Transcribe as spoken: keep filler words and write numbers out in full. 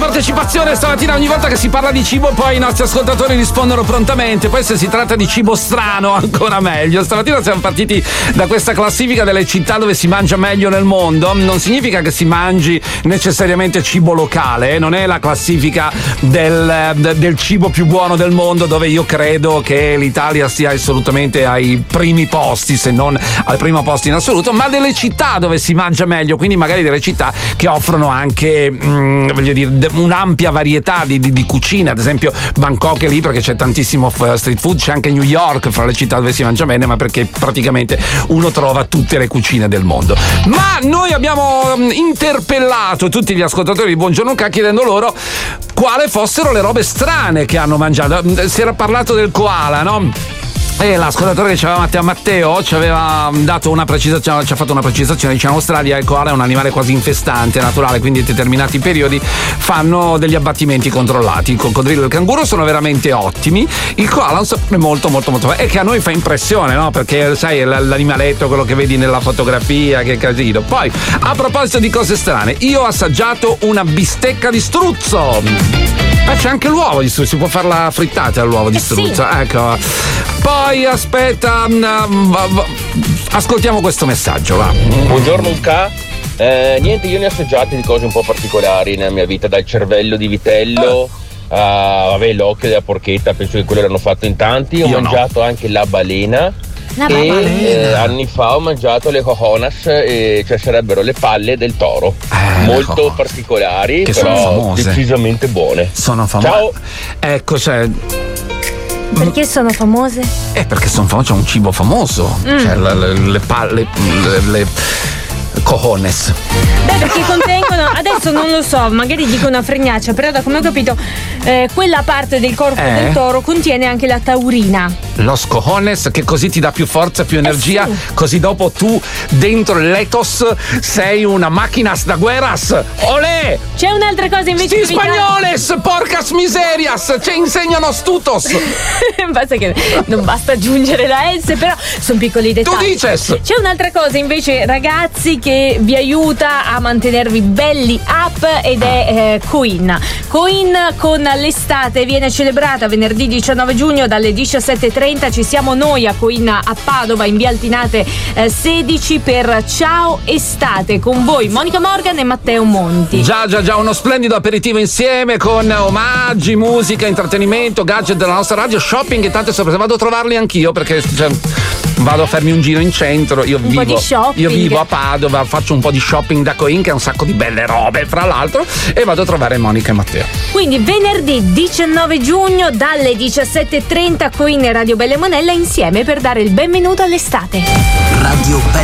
partecipazione stamattina. Ogni volta che si parla di cibo poi i nostri ascoltatori rispondono prontamente. Poi se si tratta di cibo strano ancora meglio. Stamattina siamo partiti da questa classifica delle città dove si mangia meglio nel mondo. Non significa che si mangi necessariamente cibo locale, non è la classifica del, del cibo più buono del mondo, dove io credo che l'Italia sia assolutamente ai primi posti, se non al primo posto in assoluto, ma delle città dove si mangia meglio, quindi magari delle città che offrono anche mh, voglio dire un'ampia varietà di, di, di cucina. Ad esempio Bangkok è lì perché c'è tantissimo street food, c'è anche New York fra le città dove si mangia bene, ma perché praticamente uno trova tutte le cucine del mondo. Ma noi abbiamo interpellato tutti gli ascoltatori di Buongiorno Ca chiedendo loro quale fossero le robe strane che hanno mangiato. Si era parlato del koala, no? E l'ascoltatore che ci aveva Matteo Matteo ci aveva dato una precisazione, ci ha fatto una precisazione. Diciamo, in Australia il koala è un animale quasi infestante, naturale, quindi in determinati periodi fanno degli abbattimenti controllati. Il coccodrillo e il canguro sono veramente ottimi. Il koala è un sapore molto molto molto e che a noi fa impressione, no? Perché sai, è l'animaletto, quello che vedi nella fotografia, che casino. Poi, a proposito di cose strane, io ho assaggiato una bistecca di struzzo. Ah, c'è anche l'uovo di struzzo, si può fare la frittata all'uovo di struzzo. Eh sì. Ecco. Poi aspetta, ascoltiamo questo messaggio, va. Buongiorno Ca. Eh, niente, io ne ho assaggiate di cose un po' particolari nella mia vita, dal cervello di vitello a ah. vabbè, l'occhio della porchetta, penso che quello l'hanno fatto in tanti. Ho io mangiato no. anche la balena. La e eh, anni fa ho mangiato le cojones, eh, cioè sarebbero le palle del toro, eh, molto particolari, che però decisamente buone. Sono famose. Ciao. Ecco, cioè. Perché sono famose? Eh, perché sono famose, c'è un cibo famoso. Mm. Cioè le, le, le palle, le, le cojones. Beh, perché contengono, adesso non lo so, magari dico una fregnaccia, però da come ho capito, eh, quella parte del corpo eh? del toro contiene anche la taurina. Los cojones, che così ti dà più forza, più energia, eh sì. Così dopo tu dentro l'ethos sei una máquinas da guerras. Olè! C'è un'altra cosa invece. Sti spagnoles, porcas miserias, ci insegnano stutos. Basta che non basta aggiungere la S, però sono piccoli dettagli. Tu dices. C'è un'altra cosa invece, ragazzi, che vi aiuta a mantenervi belli up ed è eh, Coin. Coin con l'estate viene celebrata venerdì diciannove giugno dalle diciassette e trenta. Ci siamo noi a Coin a Padova in via Altinate eh, sedici per Ciao Estate, con voi Monica Morgan e Matteo Monti. Già già già uno splendido aperitivo insieme con omaggi, musica, intrattenimento, gadget della nostra radio, shopping e tante sorprese. Vado a trovarli anch'io perché cioè, vado a farmi un giro in centro. Io un vivo, po' di shopping. Io vivo a Padova, faccio un po' di shopping da Coin, che ha un sacco di belle robe fra l'altro, e vado a trovare Monica e Matteo. Quindi venerdì diciannove giugno dalle diciassette e trenta Coin e Radio Belle Monella insieme per dare il benvenuto all'estate. Radio